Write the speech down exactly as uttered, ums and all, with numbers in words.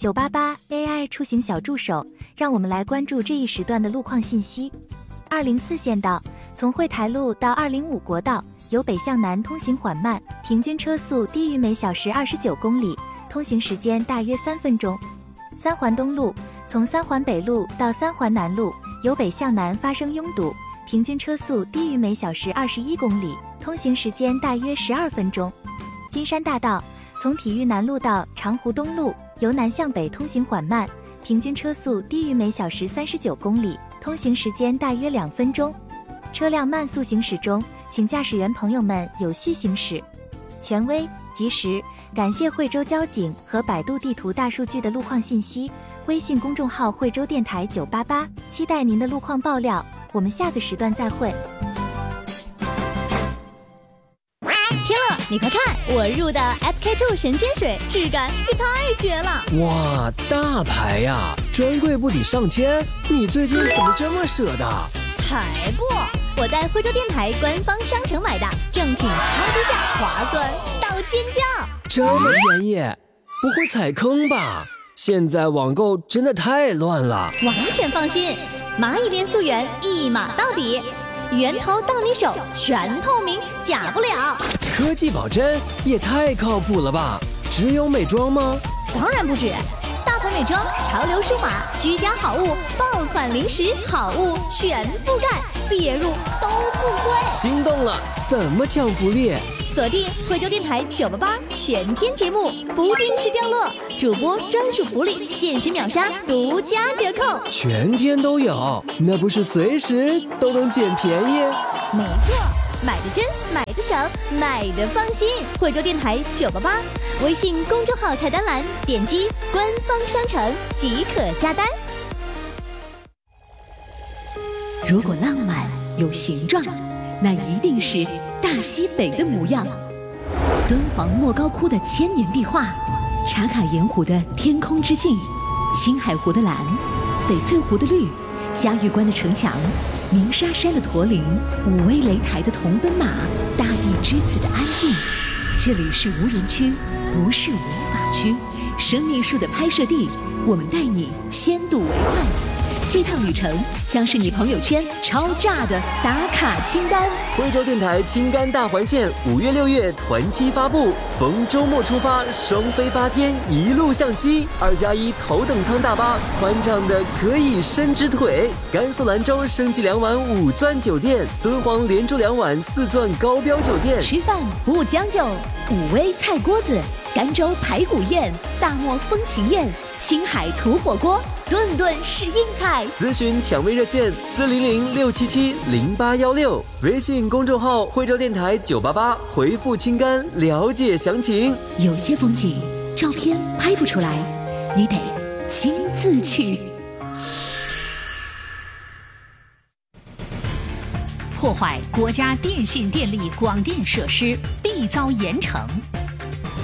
九八八 A I 出行小助手，让我们来关注这一时段的路况信息。二零四县道，从惠台路到二零五国道，由北向南通行缓慢，平均车速低于每小时二十九公里，通行时间大约三分钟。三环东路，从三环北路到三环南路，由北向南发生拥堵，平均车速低于每小时二十一公里，通行时间大约十二分钟。金山大道，从体育南路到长湖东路，由南向北通行缓慢，平均车速低于每小时三十九公里，通行时间大约两分钟。车辆慢速行驶中，请驾驶员朋友们有序行驶。权威、及时，感谢惠州交警和百度地图大数据的路况信息。微信公众号惠州电台九八八，期待您的路况爆料。我们下个时段再会。 天乐，你快看，我入的 S K two 神仙水，质感也太绝了！ 哇，大牌呀，专柜不抵上千，你最近怎么这么舍得？ 才不！我在惠州电台官方商城买的，正品超低价，划算到尖叫！ 这么便宜，不会踩坑吧？现在网购真的太乱了。 完全放心，蚂蚁链溯源一码到底，源头到你手，全透明，假不了。 科技保真也太靠谱了吧？只有美妆吗？ 当然不止，大牌美妆、潮流舒码、居家好物、爆款零食好物全覆盖，别入都不贵。 心动了，怎么抢福利？ 锁定惠州电台九八八全天节目，不定时降落，主播专属福利，限时秒杀，独家折扣， 全天都有，那不是随时都能捡便宜？ 没错，买的真，买的省，买的放心。惠州电台九八八，微信公众号菜单栏点击官方商城即可下单。 如果浪漫有形状，那一定是大西北的模样。敦煌莫高窟的千年壁画，茶卡盐湖的天空之镜，青海湖的蓝，翡翠湖的绿，嘉峪关的城墙，鸣沙山的驼铃，武威擂台的铜奔马，大地之子的安静。这里是无人区，不是无法区。生命树的拍摄地，我们带你先睹为快。这趟旅程将是你朋友圈超炸的打卡清单。 惠州电台青甘大环线五月六月团期发布，逢周末出发，双飞八天，一路向西。二加一头等舱大巴，宽敞的可以伸直腿。甘肃兰州升级两晚五钻酒店，敦煌连住两晚四钻高标酒店。 吃饭不将就，武威菜锅子，甘州排骨宴，大漠风情宴，青海土火锅，顿顿是硬菜。 咨询抢位热线四零零六七七零八幺六，微信公众号惠州电台九八八，回复青甘了解详情。 有些风景照片拍不出来，你得亲自去。 破坏国家电信电力广电设施，必遭严惩。